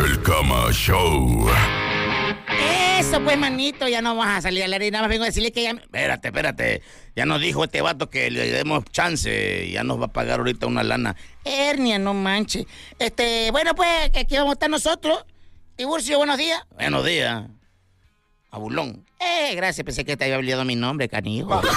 El Cama Show. Eso pues, manito, ya no vas a salir a la arena. Nada más vengo a decirle que ya... Espérate. Ya nos dijo este vato que le demos chance. Ya nos va a pagar ahorita una lana. Hernia, no manches. Bueno pues, aquí vamos a estar nosotros. Tiburcio, buenos días. Buenos días. Abulón. Gracias, pensé que te había olvidado mi nombre, canijo. No.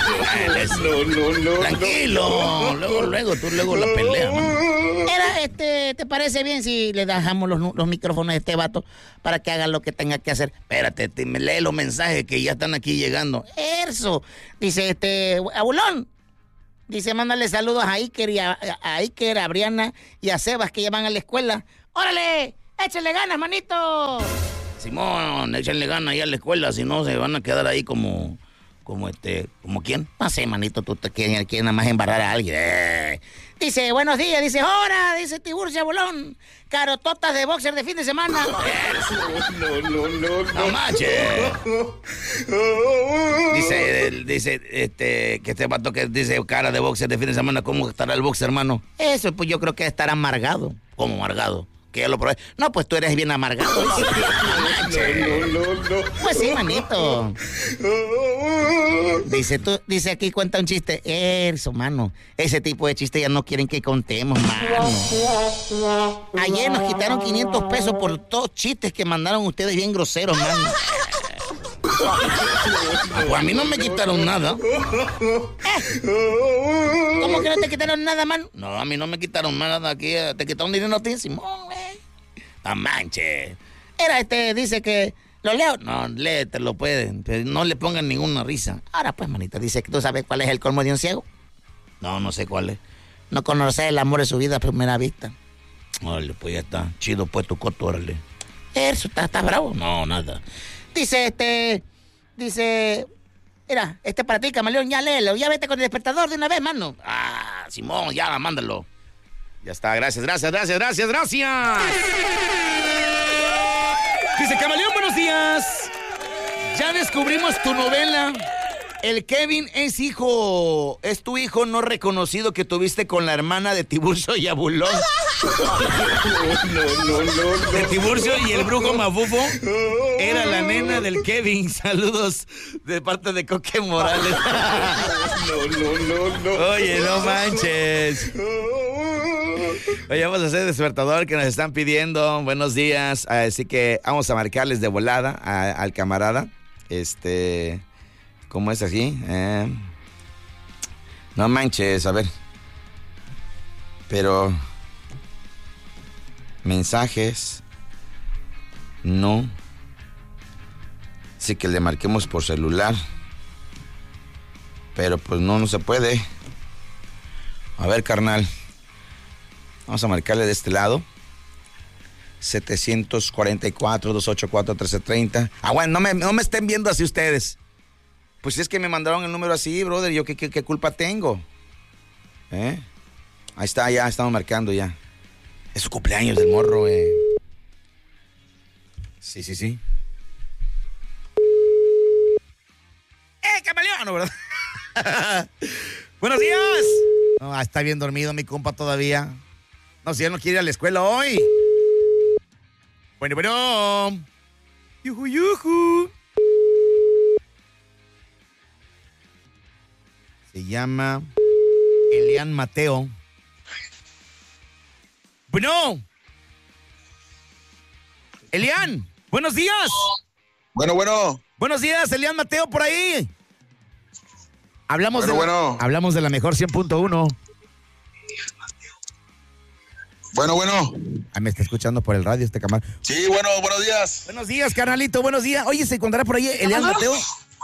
Tranquilo. Luego la pelea, mano. ¿Te parece bien si le dejamos los micrófonos a este vato para que haga lo que tenga que hacer? Espérate, me lee los mensajes que ya están aquí llegando. Eso. Dice, Abulón. Dice, mándale saludos a Iker, a Briana y a Sebas que ya van a la escuela. ¡Órale! ¡Échenle ganas, manito! Simón, échenle ganas ahí a la escuela, si no se van a quedar ahí como quién. No sé, manito, tú te quieres nada más embarrar a alguien. Dice, buenos días, dice, ¡hora! Dice Tiburcio Bolón. Carototas de boxer de fin de semana. No manches. Dice, que este vato que dice cara de boxer de fin de semana, ¿cómo estará el boxer, hermano? Eso, pues yo creo que estará amargado. ¿Cómo amargado? Que ya lo probé. No, pues tú eres bien amargado. No. Pues sí, manito. Dice aquí, cuenta un chiste. Eso, mano. Ese tipo de chiste ya no quieren que contemos, mano. Ayer nos quitaron 500 pesos por todos chistes que mandaron ustedes bien groseros, mano. Pues a mí no me quitaron nada. ¿Cómo que no te quitaron nada, mano? No, a mí no me quitaron nada aquí. Te quitaron dinero a ti, Simón, güey. No manches. Dice que... ¿Lo leo? No, léetelo, pueden. No le pongan ninguna risa. Ahora pues, manita, dice que tú sabes cuál es el colmo de un ciego. No sé cuál es. No conocer el amor de su vida a primera vista. Órale, pues ya está. Chido pues tu coto, órale. Eso, ¿estás bravo? No, nada. Dice, mira, para ti, camaleón, ya léelo, ya vete con el despertador de una vez, mano. Ah, Simón, ya, mándalo. Ya está, gracias. Dice, camaleón, buenos días. Ya descubrimos tu novela. El Kevin es tu hijo no reconocido que tuviste con la hermana de Tiburcio y Abulón. No. De Tiburcio y el brujo Mafufo. Era la nena del Kevin. Saludos de parte de Coque Morales. No. Oye, no manches. Oye, vamos a hacer despertador que nos están pidiendo. Buenos días. Así que vamos a marcarles de volada al camarada. ¿Cómo es así? No manches, a ver. Pero... mensajes. No. Sí que le marquemos por celular. Pero pues no se puede. A ver, carnal. Vamos a marcarle de este lado. 744-284-1330. Bueno, no me estén viendo así ustedes. Pues es que me mandaron el número así, brother. ¿Yo qué culpa tengo? Ahí está, ya estamos marcando ya. Es su cumpleaños del morro, Sí. Camaleón, ¿verdad? ¡Buenos días! No, está bien dormido mi compa todavía. No, si él no quiere ir a la escuela hoy. Bueno. Yuju. Se llama Elian Mateo. Bueno. Elian, buenos días. Bueno. Buenos días, Elian Mateo, por ahí. Hablamos de la mejor 100.1. Bueno. Ah, me está escuchando por el radio este camarada. Sí, buenos días. Buenos días, carnalito, buenos días. Oye, ¿se encontrará por ahí Elian Mateo?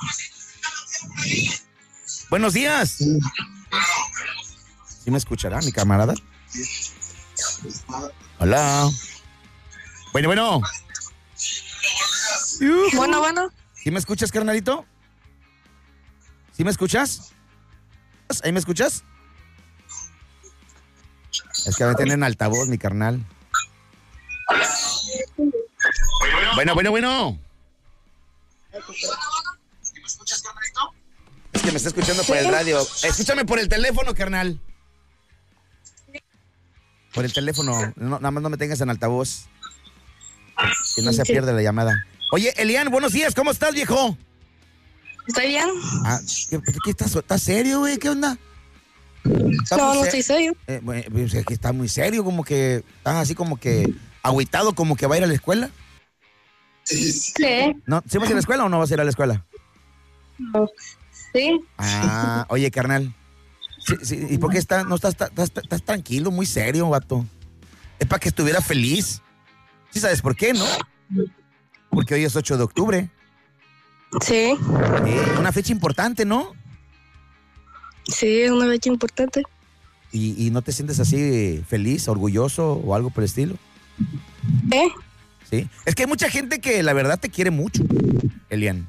Buenos días. ¿Sí me escuchará mi camarada? Hola. Bueno. Bueno. ¿Sí me escuchas, carnalito? ¿Sí me escuchas? ¿Ahí me escuchas? Es que me tienen en altavoz, mi carnal. Bueno. ¿Sí me escuchas, carnalito? Es que me está escuchando por el radio. Escúchame por el teléfono, carnal. Por el teléfono. No, nada más no me tengas en altavoz. Si no se pierde la llamada. Oye, Elian, buenos días, ¿cómo estás, viejo? ¿Estoy bien? ¿Qué estás serio, güey? ¿Qué onda? No estoy serio. Pues es que está muy serio, como que estás así como que agüitado, como que va a ir a la escuela. Sí. ¿No? ¿Sí vas a ir a la escuela o no vas a ir a la escuela? No. Sí. Oye, carnal. Sí, ¿y por qué estás tranquilo, muy serio, vato? Es para que estuviera feliz. ¿Sí sabes por qué, no? Porque hoy es 8 de octubre. Sí. Una fecha importante, ¿no? Sí, es una fecha importante. ¿Y no te sientes así feliz, orgulloso o algo por el estilo? Sí. Es que hay mucha gente que la verdad te quiere mucho, Elian.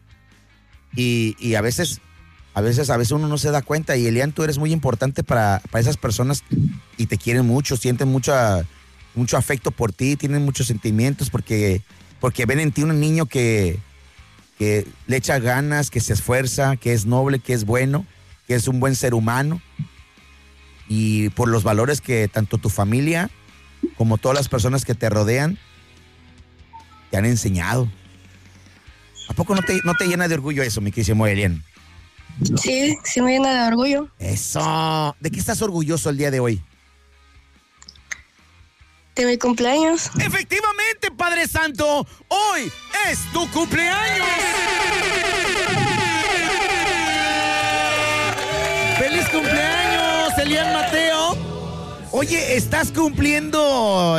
Y a veces uno no se da cuenta. Y Elian, tú eres muy importante para esas personas y te quieren mucho, sienten mucho afecto por ti, tienen muchos sentimientos porque ven en ti un niño que le echa ganas, que se esfuerza, que es noble, que es bueno, que es un buen ser humano. Y por los valores que tanto tu familia como todas las personas que te rodean te han enseñado. ¿A poco no te llena de orgullo eso, mi querísimo Elian? Sí, sí me llena de orgullo. Eso. ¿De qué estás orgulloso el día de hoy? De mi cumpleaños. Efectivamente, Padre Santo, hoy es tu cumpleaños. ¡Feliz cumpleaños, Elian Mateo! Oye, estás cumpliendo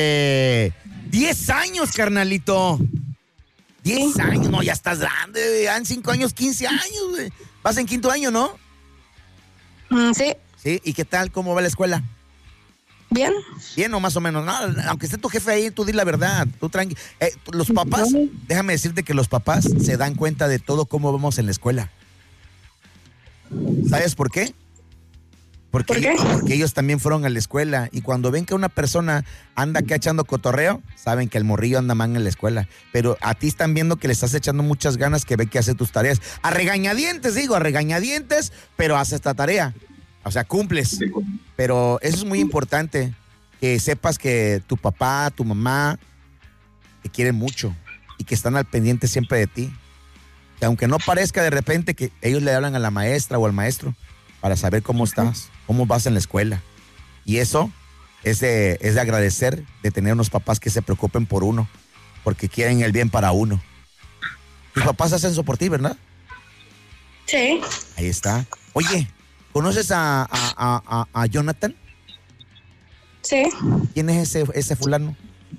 10 años, carnalito. 10 años, no, ya estás grande, ya en 5 años, 15 años, güey. Vas en 5º año, ¿no? Sí. Sí, ¿y qué tal? ¿Cómo va la escuela? Bien. Bien o más o menos, no, aunque esté tu jefe ahí, tú di la verdad, tú tranqui. Los papás, déjame decirte que los papás se dan cuenta de todo cómo vamos en la escuela. ¿Sabes por qué? Porque ellos también fueron a la escuela y cuando ven que una persona anda acá echando cotorreo, saben que el morrillo anda mal en la escuela. Pero a ti están viendo que le estás echando muchas ganas, que ve que hace tus tareas. A regañadientes, pero haces esta tarea. O sea, cumples. Pero eso es muy importante, que sepas que tu papá, tu mamá te quieren mucho y que están al pendiente siempre de ti. Que aunque no parezca de repente que ellos le hablan a la maestra o al maestro para saber cómo estás, cómo vas en la escuela. Y eso es de agradecer, de tener unos papás que se preocupen por uno, porque quieren el bien para uno. Tus papás hacen eso por ti, ¿verdad? Sí. Ahí está. Oye, ¿conoces a Jonathan? Sí. ¿Quién es ese fulano?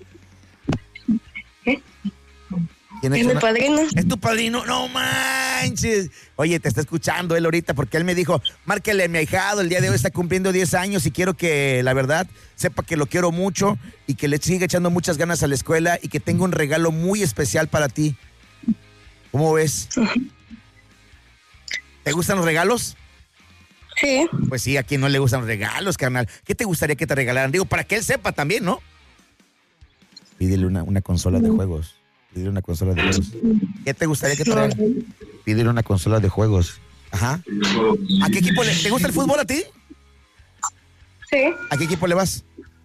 ¿Quién Es mi padrino. ¿Es tu padrino? No manches. Oye, te está escuchando él ahorita porque él me dijo, márcale a mi ahijado, el día de hoy está cumpliendo 10 años y quiero que, la verdad, sepa que lo quiero mucho y que le siga echando muchas ganas a la escuela y que tengo un regalo muy especial para ti. ¿Cómo ves? ¿Te gustan los regalos? Sí. Pues sí, a quien no le gustan los regalos, carnal. ¿Qué te gustaría que te regalaran? Digo, para que él sepa también, ¿no? Pídele una consola de juegos. Pídele una consola de juegos. ¿Qué te gustaría que te regalaran? Pídele una consola de juegos. Ajá. ¿A qué equipo te gusta el fútbol a ti? Sí. ¿A qué equipo le vas?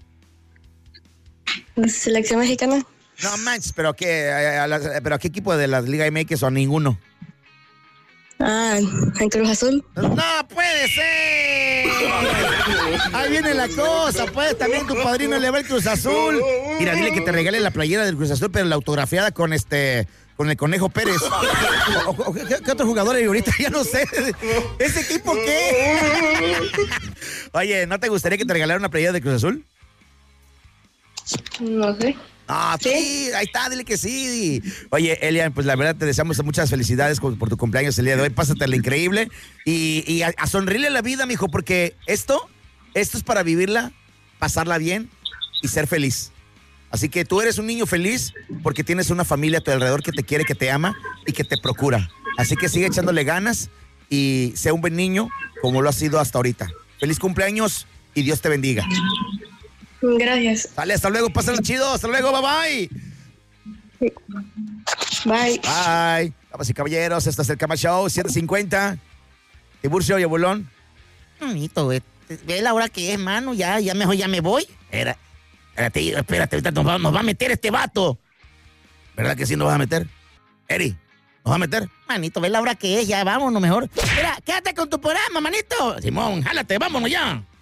La selección mexicana. No manches, ¿pero a qué equipo de la Liga MX o a ninguno? En Cruz Azul. ¡No puede ser! Ahí viene la cosa, pues también tu padrino le va el Cruz Azul. Mira, dile que te regale la playera del Cruz Azul, pero la autografiada con el Conejo Pérez. ¿Qué otro jugador hay ahorita? Ya no sé. ¿Ese equipo qué? Oye, ¿no te gustaría que te regalara una playera del Cruz Azul? No sé. Ah, sí, ahí está, dile que sí. Oye, Elian, pues la verdad te deseamos muchas felicidades por tu cumpleaños el día de hoy. Pásatela increíble y a sonreírle a la vida, mijo, porque esto es para vivirla, pasarla bien y ser feliz. Así que tú eres un niño feliz porque tienes una familia a tu alrededor que te quiere, que te ama y que te procura. Así que sigue echándole ganas y sea un buen niño como lo has sido hasta ahorita. Feliz cumpleaños y Dios te bendiga. Gracias. Dale, hasta luego, pásalo chido, hasta luego, bye bye. Bye. Bye. Damas y caballeros, esto es el Cama Show 750. Tiburcio y Abulón. Bonito, güey. Ve la hora que es, mano. Ya mejor ya me voy. Espérate, ahorita nos va a meter este vato. ¿Verdad que sí nos vas a meter? Eri, ¿nos vas a meter? Manito, ve la hora que es, ya vámonos mejor. Mira, quédate con tu programa, manito. Simón, jálate, vámonos ya.